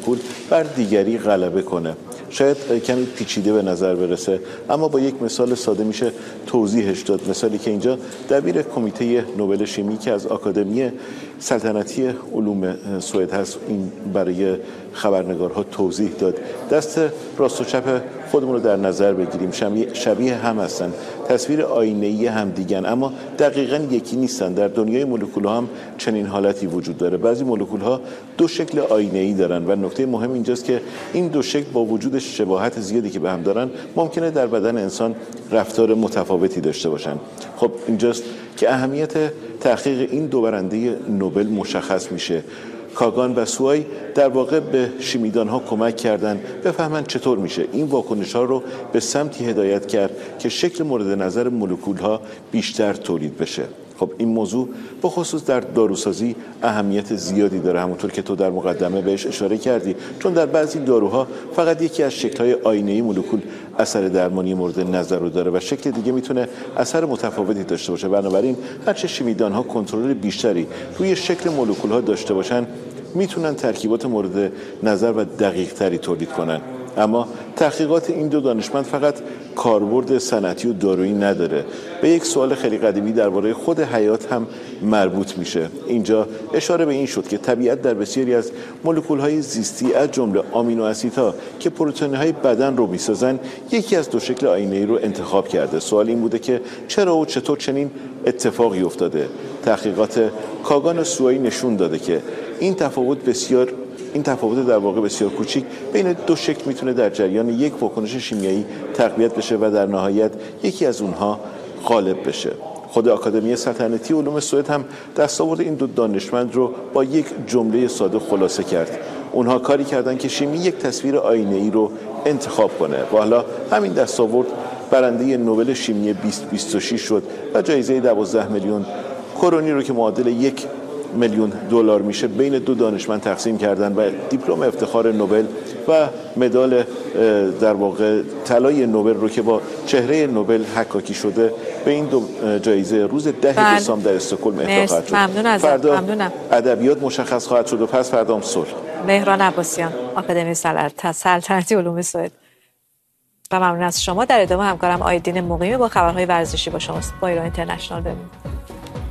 مولکول بر دیگری غلبه کنه. شاید کمی پیچیده به نظر برسه، اما با یک مثال ساده میشه توضیحش داد. مثالی که اینجا دبیر کمیته نوبل شیمی که از آکادمی سلطنتی علوم سوئد هست این برای خبرنگارها توضیح داد. دست راست و چپ خودمون رو در نظر بگیریم، شبیه هم هستن، تصویر آینه‌ای هم دیگن، اما دقیقاً یکی نیستن. در دنیای مولکول‌ها هم چنین حالتی وجود داره. بعضی مولکول‌ها دو شکل آینه‌ای دارن و نکته مهم اینجاست که این دو شکل با وجود شباهت زیادی که به هم دارن ممکنه در بدن انسان رفتار متفاوتی داشته باشن. خب اینجاست که اهمیت تحقیق این دو برنده نوبل مشخص میشه. کاگان و سوای در واقع به شیمیدان‌ها کمک کردند بفهمن چطور میشه این واکنش‌ها رو به سمتی هدایت کرد که شکل مورد نظر مولکول‌ها بیشتر تولید بشه. خب این موضوع به خصوص در داروسازی اهمیت زیادی داره، همونطور که تو در مقدمه بهش اشاره کردی، چون در بعضی داروها فقط یکی از شکل‌های آینه‌ای مولکول اثر درمانی مورد نظر رو داره و شکل دیگه میتونه اثر متفاوتی داشته باشه. بنابراین هرچه شیمیدان‌ها کنترل بیشتری روی شکل مولکول‌ها داشته باشن میتونن ترکیبات مورد نظر و دقیق تری تولید کنن. اما تحقیقات این دو دانشمند فقط کاربرد صنعتی و دارویی نداره، به یک سوال خیلی قدیمی درباره خود حیات هم مربوط میشه. اینجا اشاره به این شد که طبیعت در بسیاری از مولکول‌های زیستی از جمله آمینو اسیدها که پروتئین‌های بدن رو میسازن یکی از دو شکل آینه‌ای رو انتخاب کرده. سوال این بوده که چرا و چطور چنین اتفاقی افتاده. تحقیقات کاگان و سوایی نشون داده که این تفاوت در واقع بسیار کوچیک بین دو شکل میتونه در جریان یک واکنش شیمیایی تقویت بشه و در نهایت یکی از اونها غالب بشه. خود آکادمی سلطنتی علوم سوئد هم دستاورد این دو دانشمند رو با یک جمله ساده خلاصه کرد. اونها کاری کردن که شیمی یک تصویر آینه‌ای رو انتخاب کنه و حالا همین دستاورد برنده نوبل شیمی 2026 شد و جایزه 12 میلیون کرونی رو که معادل 1 میلیون دلار میشه بین دو دانشمند تقسیم کردن و دیپلم افتخار نوبل و مدال در واقع طلای نوبل رو که با چهره نوبل حکاکی شده به این دو جایزه روز 10 دسامبر در استکهلم اهدا خواهد شد. ممنون ازت. فردا ممنونم. ادبیات مشخص خواهد شد و پس فردا هم صلح. مهران عباسیان، آکادمی سلطنتی علوم سوئد. و ممنون از شما. در ادامه همکارم آیدین مقیمی با خبرهای ورزشی با شماست. با ایران اینترنشنال بمونید.